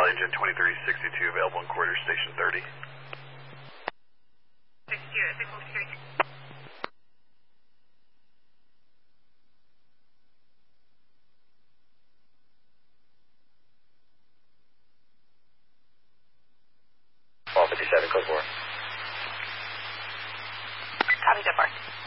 engine 2362 available in quarter station 30. 603. Call 57, code 4. Copy, Jet 4.